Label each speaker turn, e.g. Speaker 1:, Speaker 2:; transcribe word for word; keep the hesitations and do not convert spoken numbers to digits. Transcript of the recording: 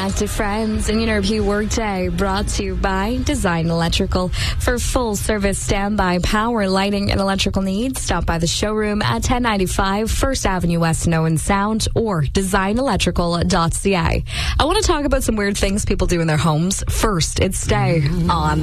Speaker 1: back to Friends and your P Workday, brought to you by Design Electrical. For full service standby power, lighting, and electrical needs, stop by the showroom at ten ninety-five First Avenue West in Owen Sound or design electrical dot c a. I want to talk about some weird things people do in their homes. First, it's stay on